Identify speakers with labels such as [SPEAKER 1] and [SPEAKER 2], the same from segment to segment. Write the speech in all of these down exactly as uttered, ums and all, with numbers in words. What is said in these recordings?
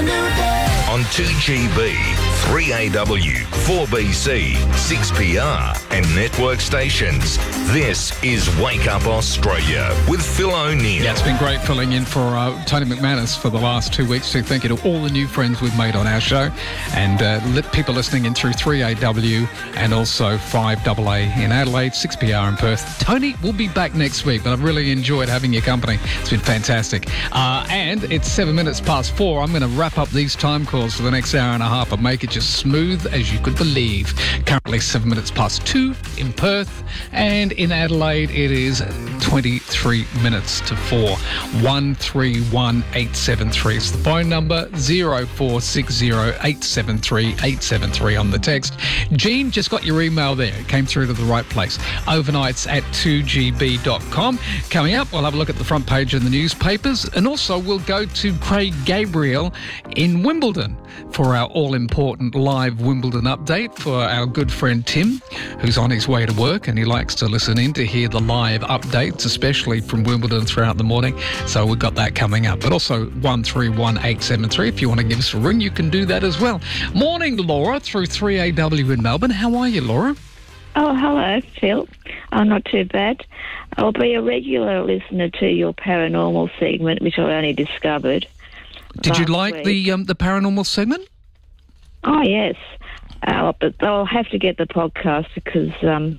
[SPEAKER 1] a new day.
[SPEAKER 2] On two G B, three A W, four B C, six P R and network stations. This is Wake Up Australia with Phil O'Neill.
[SPEAKER 3] Yeah, it's been great filling in for uh, Tony McManus for the last two weeks. So thank you to all the new friends we've made on our show and uh, li- people listening in through three A W and also five A A in Adelaide, six P R in Perth. Tony will be back next week, but I've really enjoyed having your company. It's been fantastic. Uh, and it's seven minutes past four. I'm going to wrap up these time calls for the next hour and a half and make it just smooth as you could believe. Currently seven minutes past two in Perth, and in Adelaide it is twenty-three minutes to four. one three one eight seven three is the phone number. zero four six zero eight seven three eight seven three on the text. Jean just got your email there. It came through to the right place. Overnights at two G B dot com. Coming up, we'll have a look at the front page of the newspapers, and also we'll go to Craig Gabriel in Wimbledon for our all-important live Wimbledon update for our good friend Tim, who's on his way to work and he likes to listen in to hear the live updates, especially from Wimbledon throughout the morning. So we've got that coming up. But also one three one eight seven three, if you want to give us a ring, you can do that as well. Morning, Laura, through three A W in Melbourne. How are you, Laura?
[SPEAKER 4] Oh, hello, Phil. I'm not too bad. I'll be a regular listener to your paranormal segment, which I only discovered.
[SPEAKER 3] Did you
[SPEAKER 4] last
[SPEAKER 3] like
[SPEAKER 4] week.
[SPEAKER 3] the um, the paranormal segment?
[SPEAKER 4] Oh, yes. Uh, but I'll have to get the podcast because um,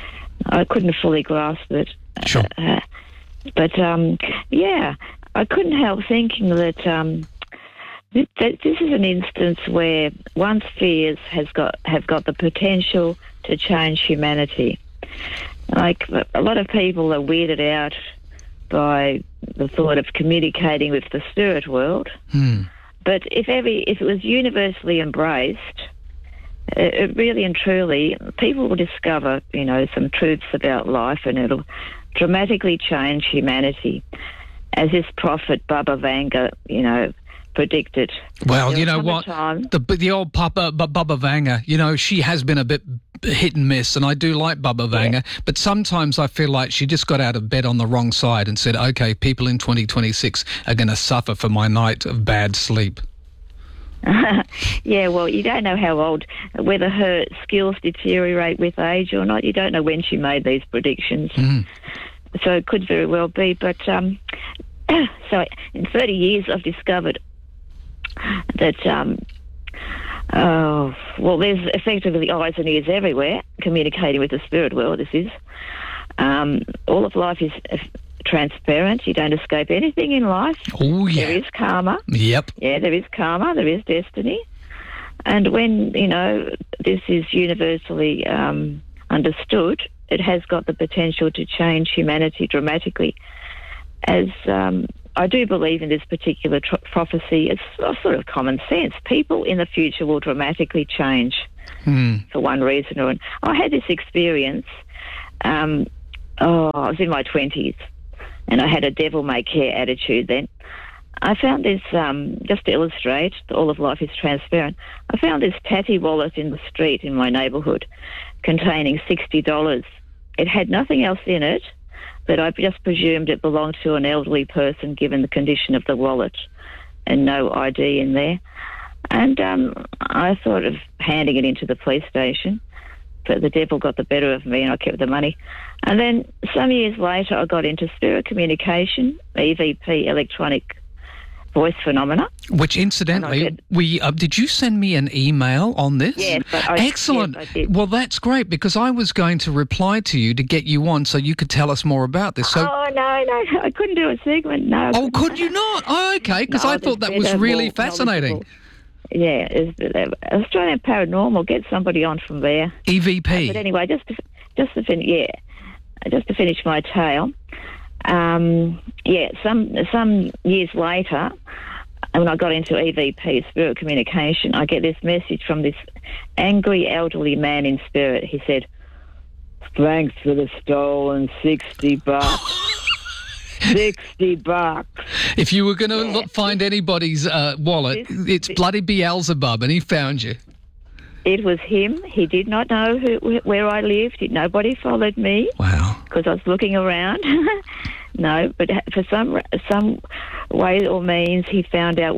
[SPEAKER 4] I couldn't fully grasp it.
[SPEAKER 3] Sure.
[SPEAKER 4] Uh, but, um, yeah, I couldn't help thinking that, um, th- that this is an instance where one's fears has got have got the potential to change humanity. Like, a lot of people are weirded out by the thought of communicating with the spirit world.
[SPEAKER 3] Hmm.
[SPEAKER 4] But if every if it was universally embraced, it, it really and truly, people will discover, you know, some truths about life, and it'll dramatically change humanity, as this prophet Baba Vanga, you know, predicted.
[SPEAKER 3] Well,
[SPEAKER 4] There'll
[SPEAKER 3] you know
[SPEAKER 4] come a
[SPEAKER 3] what?
[SPEAKER 4] time-
[SPEAKER 3] The the old Papa B- Baba Vanga, you know, she has been a bit hit and miss, and I do like Baba Vanga,
[SPEAKER 4] Yeah.
[SPEAKER 3] but sometimes I feel like she just got out of bed on the wrong side and said, okay, people in twenty twenty-six are going to suffer for my night of bad sleep.
[SPEAKER 4] Yeah, well, you don't know how old, whether her skills deteriorate with age or not. You don't know when she made these predictions.
[SPEAKER 3] Mm.
[SPEAKER 4] So it could very well be. But um, so in thirty years, I've discovered that, um, oh, well, there's effectively eyes and ears everywhere communicating with the spirit world, this is. Um, all of life is uh, transparent. You don't escape anything in life.
[SPEAKER 3] Oh, yeah.
[SPEAKER 4] There is karma.
[SPEAKER 3] Yep.
[SPEAKER 4] Yeah, there is karma, there is destiny. And when, you know, this is universally um, understood, it has got the potential to change humanity dramatically. As um, I do believe in this particular tr- prophecy, it's a sort of common sense. People in the future will dramatically change
[SPEAKER 3] Hmm.
[SPEAKER 4] for one reason or another. I had this experience, um, oh, I was in my twenties, and I had a devil-may-care attitude then. I found this, um, just to illustrate, all of life is transparent, I found this tatty wallet in the street in my neighbourhood containing sixty dollars. It had nothing else in it, but I just presumed it belonged to an elderly person given the condition of the wallet and no I D in there. And um, I thought of handing it into the police station, but the devil got the better of me and I kept the money. And then some years later, I got into spirit communication, E V P, electronic voice phenomena.
[SPEAKER 3] Which, incidentally,
[SPEAKER 4] did.
[SPEAKER 3] we uh, did you send me an email on this?
[SPEAKER 4] Yes, but I-
[SPEAKER 3] Excellent.
[SPEAKER 4] yes, I did.
[SPEAKER 3] Well, that's great, because I was going to reply to you to get you on so you could tell us more about this. So,
[SPEAKER 4] oh, no, no, I couldn't do a segment, no. I
[SPEAKER 3] oh,
[SPEAKER 4] couldn't.
[SPEAKER 3] could you not? Oh, okay, because
[SPEAKER 4] No,
[SPEAKER 3] I
[SPEAKER 4] there's
[SPEAKER 3] thought that was
[SPEAKER 4] better,
[SPEAKER 3] really
[SPEAKER 4] more
[SPEAKER 3] fascinating.
[SPEAKER 4] knowledgeable. Yeah, it's, Australian Paranormal, get somebody on from there.
[SPEAKER 3] E V P.
[SPEAKER 4] But anyway, just to, just to fin- yeah, just to finish my tale, um, yeah, some some years later, when I got into E V P, spirit communication, I get this message from this angry elderly man in spirit. He said, "Thanks for the stolen sixty bucks." sixty bucks.
[SPEAKER 3] If you were going to
[SPEAKER 4] Yeah.
[SPEAKER 3] find anybody's uh, wallet,
[SPEAKER 4] This-
[SPEAKER 3] it's
[SPEAKER 4] this-
[SPEAKER 3] bloody Beelzebub, and he found you.
[SPEAKER 4] It was him. He did not know who, where I lived. Nobody followed me
[SPEAKER 3] Wow.
[SPEAKER 4] because I was looking around. No, but for some some way or means, he found out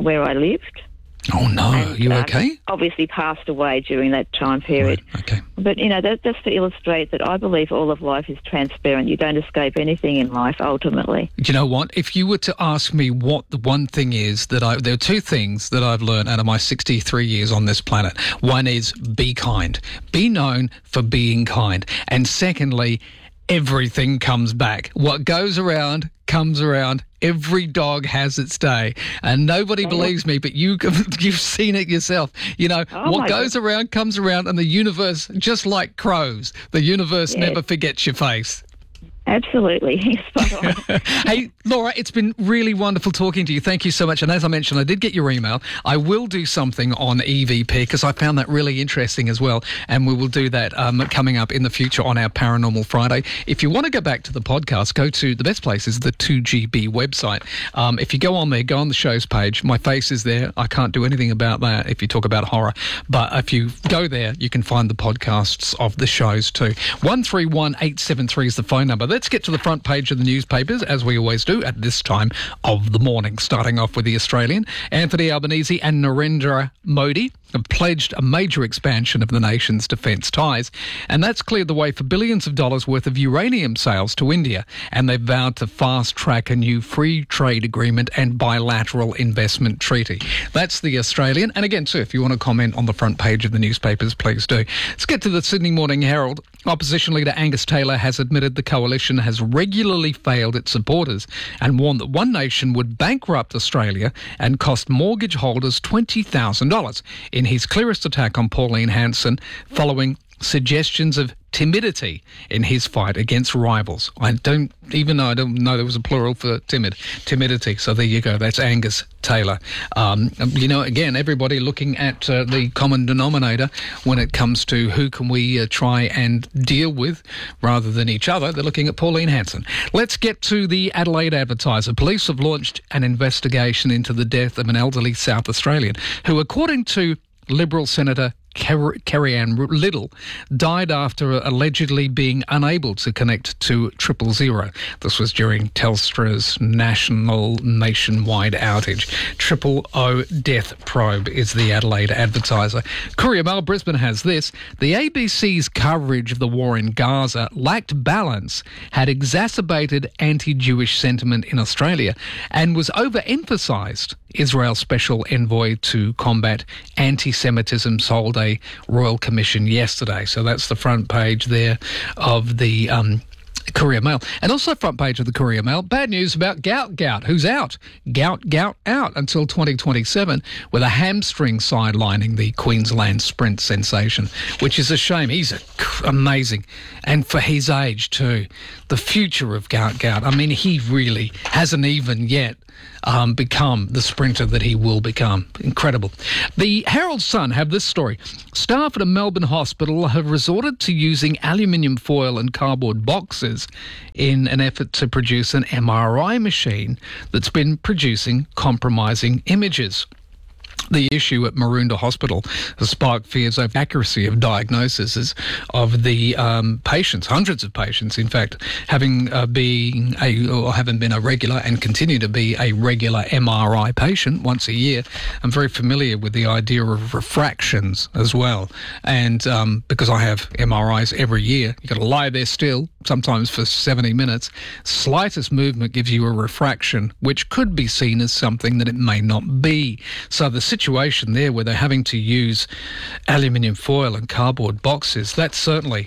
[SPEAKER 4] where I lived.
[SPEAKER 3] Oh, no.
[SPEAKER 4] And,
[SPEAKER 3] Are you
[SPEAKER 4] uh,
[SPEAKER 3] okay?
[SPEAKER 4] Obviously passed away during that time period.
[SPEAKER 3] Right. Okay.
[SPEAKER 4] But, you know, that, that's to illustrate that I believe all of life is transparent. You don't escape anything in life, ultimately.
[SPEAKER 3] Do you know what? If you were to ask me what the one thing is that I... There are two things that I've learned out of my sixty-three years on this planet. One is be kind. Be known for being kind. And secondly, everything comes back. What goes around comes around. Every dog has its day, and nobody oh. believes me, but you, you've seen it yourself. You know, oh what goes God. around comes around, and the universe, just like crows, the universe yes. never forgets your face.
[SPEAKER 4] Absolutely. Spot on.
[SPEAKER 3] Hey, Laura, it's been really wonderful talking to you. Thank you so much. And as I mentioned, I did get your email. I will do something on E V P because I found that really interesting as well. And we will do that um, coming up in the future on our Paranormal Friday. If you want to go back to the podcast, go to the best place is the two G B website. Um, if you go on there, go on the show's page. My face is there. I can't do anything about that if you talk about horror. But if you go there, you can find the podcasts of the shows too. one three one eight seven three is the phone number. Let's get to the front page of the newspapers, as we always do at this time of the morning, starting off with The Australian. Anthony Albanese and Narendra Modi have pledged a major expansion of the nation's defence ties, and that's cleared the way for billions of dollars worth of uranium sales to India, and they've vowed to fast-track a new free trade agreement and bilateral investment treaty. That's The Australian, and again, too, if you want to comment on the front page of the newspapers, please do. Let's get to the Sydney Morning Herald. Opposition leader Angus Taylor has admitted the coalition has regularly failed its supporters and warned that One Nation would bankrupt Australia and cost mortgage holders twenty thousand dollars in his clearest attack on Pauline Hanson following suggestions of timidity in his fight against rivals. I don't even know, I don't know there was a plural for timid, timidity. So there you go. That's Angus Taylor. Um, you know, again, everybody looking at uh, the common denominator when it comes to who can we uh, try and deal with rather than each other. They're looking at Pauline Hanson. Let's get to the Adelaide Advertiser. Police have launched an investigation into the death of an elderly South Australian who, according to Liberal Senator Kerry-Ann Liddle, died after allegedly being unable to connect to triple zero. This was during Telstra's national nationwide outage. Triple O death probe is the Adelaide Advertiser. Courier Mail Brisbane has this. The A B C's coverage of the war in Gaza lacked balance, had exacerbated anti-Jewish sentiment in Australia, and was overemphasised. Israel's special envoy to combat anti-Semitism sold a Royal Commission yesterday. So that's the front page there of the um, Courier Mail. And also front page of the Courier Mail, bad news about Gout Gout, who's out. Gout Gout out until twenty twenty-seven with a hamstring sidelining the Queensland sprint sensation, which is a shame. He's a, amazing. And for his age too. The future of Gout Gout. I mean, he really hasn't even yet Um, become the sprinter that he will become. Incredible. The Herald Sun have this story. Staff at a Melbourne hospital have resorted to using aluminium foil and cardboard boxes in an effort to produce an M R I machine that's been producing compromising images. The issue at Maroondah Hospital has sparked fears over accuracy of diagnoses of the um, patients, hundreds of patients, in fact, having uh, been a or having been a regular and continue to be a regular M R I patient once a year. I'm very familiar with the idea of refractions as well, and um, because I have M R Is every year, you've got to lie there still, sometimes for seventy minutes. Slightest movement gives you a refraction, which could be seen as something that it may not be. So the situation there where they're having to use aluminium foil and cardboard boxes, that's certainly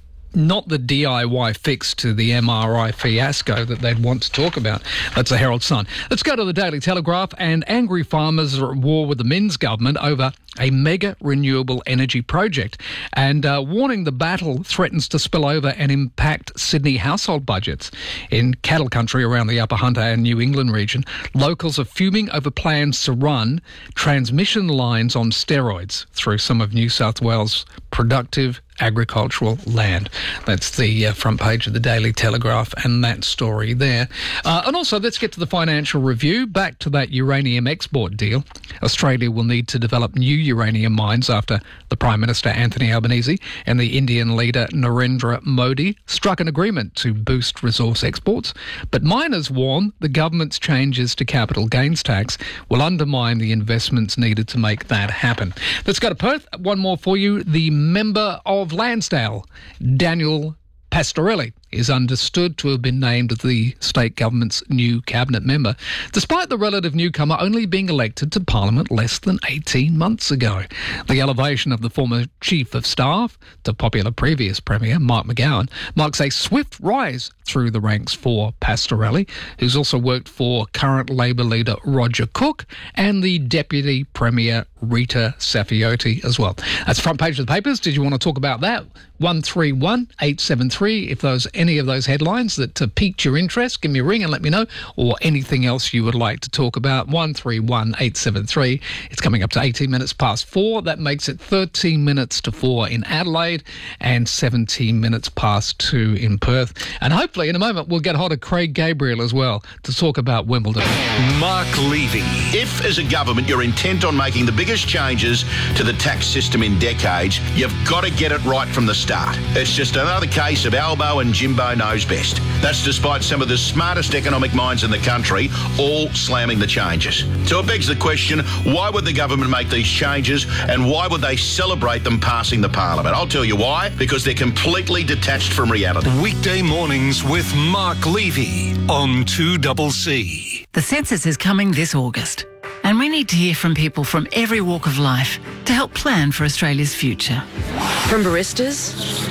[SPEAKER 3] not the D I Y fix to the M R I fiasco that they'd want to talk about. That's the Herald Sun. Let's go to the Daily Telegraph. And angry farmers are at war with the Minns government over a mega renewable energy project, and uh, warning the battle threatens to spill over and impact Sydney household budgets. In cattle country around the Upper Hunter and New England region, locals are fuming over plans to run transmission lines on steroids through some of New South Wales' productive agricultural land. That's the uh, front page of the Daily Telegraph and that story there. Uh, and also, let's get to the Financial Review. Back to that uranium export deal. Australia will need to develop new uranium mines after the Prime Minister Anthony Albanese and the Indian leader Narendra Modi struck an agreement to boost resource exports. But miners warn the government's changes to capital gains tax will undermine the investments needed to make that happen. Let's go to Perth. One more for you. The member of Lansdale, Daniel Pastorelli, is understood to have been named the state government's new cabinet member, despite the relative newcomer only being elected to Parliament less than eighteen months ago. The elevation of the former Chief of Staff to popular previous Premier Mark McGowan marks a swift rise through the ranks for Pastorelli, who's also worked for current Labor leader Roger Cook and the Deputy Premier Rita Saffioti as well. That's the front page of the papers. Did you want to talk about that? one three one eight seven three. If those any of those headlines that uh, piqued your interest, give me a ring and let me know, or anything else you would like to talk about. one three one eight seven three. It's coming up to eighteen minutes past four. That makes it thirteen minutes to four in Adelaide and seventeen minutes past two in Perth. And hopefully in a moment we'll get hold of Craig Gabriel as well to talk about Wimbledon.
[SPEAKER 1] Mark Levy.
[SPEAKER 5] If, as a government, you're intent on making the biggest changes to the tax system in decades, you've got to get it right from the start. It's just another case of Albo and Jimbo knows best. That's despite some of the smartest economic minds in the country all slamming the changes. So it begs the question, why would the government make these changes and why would they celebrate them passing the Parliament? I'll tell you why. Because they're completely detached from reality.
[SPEAKER 1] Weekday mornings with Mark Levy on two C C.
[SPEAKER 6] The census is coming this August, and we need to hear from people from every walk of life to help plan for Australia's future.
[SPEAKER 7] From baristas,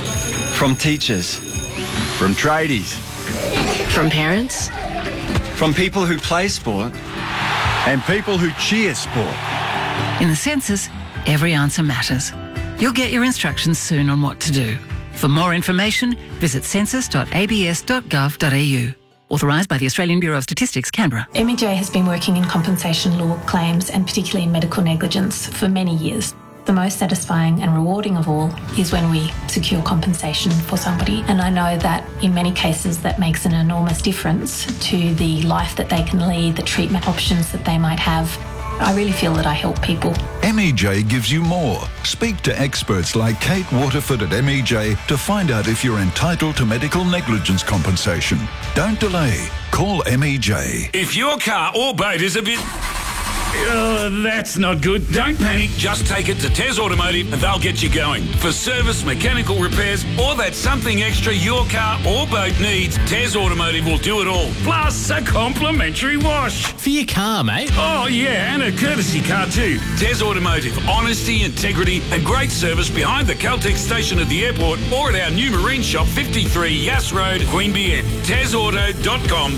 [SPEAKER 8] from teachers, from tradies,
[SPEAKER 7] from parents,
[SPEAKER 8] from people who play sport, and people who cheer sport.
[SPEAKER 6] In the census, every answer matters. You'll get your instructions soon on what to do. For more information, visit census dot a b s dot gov dot a u. Authorised by the Australian Bureau of Statistics, Canberra.
[SPEAKER 9] M E J has been working in compensation law claims and particularly in medical negligence for many years. The most satisfying and rewarding of all is when we secure compensation for somebody. And I know that in many cases that makes an enormous difference to the life that they can lead, the treatment options that they might have. I really feel that I help people.
[SPEAKER 10] M E J gives you more. Speak to experts like Kate Waterford at M E J to find out if you're entitled to medical negligence compensation. Don't delay. Call M E J.
[SPEAKER 11] If your car or boat is a bit... Uh, that's not good. Don't panic. Just take it to Tez Automotive and they'll get you going. For service, mechanical repairs, or that something extra your car or boat needs, Tez Automotive will do it all. Plus a complimentary wash.
[SPEAKER 12] For your car, mate.
[SPEAKER 11] Oh, yeah, and a courtesy car too. Tez Automotive. Honesty, integrity and great service behind the Caltex station at the airport or at our new marine shop, fifty-three Yass Road, Queanbeyan. tez auto dot com